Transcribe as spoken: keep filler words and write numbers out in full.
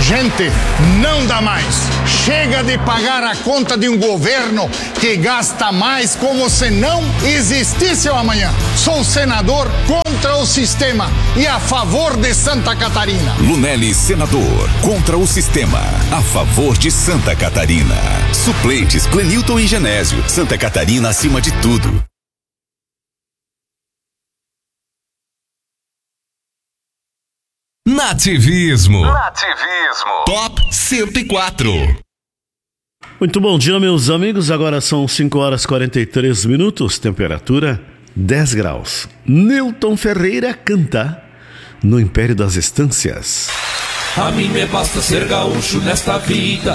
Gente, não dá mais. Chega de pagar a conta de um governo que gasta mais como se não existisse o amanhã. Sou senador contra o sistema e a favor de Santa Catarina. Lunelli, senador, contra o sistema, a favor de Santa Catarina. Suplentes, Clenilton e Genésio. Santa Catarina acima de tudo. Nativismo. Nativismo. Top cento e quatro. Muito bom dia, meus amigos. Agora são cinco horas e quarenta e três minutos. Temperatura dez graus. Newton Ferreira canta no Império das Estâncias. A mim me basta ser gaúcho nesta vida.